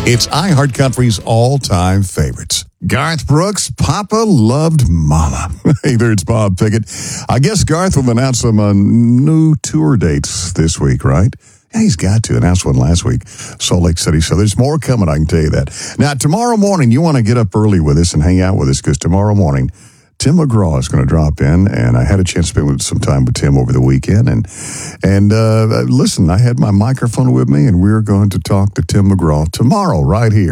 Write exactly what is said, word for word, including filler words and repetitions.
It's iHeartCountry's all-time favorites. Garth Brooks, Papa Loved Mama. Hey there, it's Bob Pickett. I guess Garth will announce some uh, new tour dates this week, right? Yeah, he's got to announce one last week, Salt Lake City. So there's more coming, I can tell you that. Now, tomorrow morning, you want to get up early with us and hang out with us, because tomorrow morning, Tim McGraw is going to drop in, and I had a chance to spend some time with Tim over the weekend. And and uh, listen, I had my microphone with me, and we're going to talk to Tim McGraw tomorrow right here.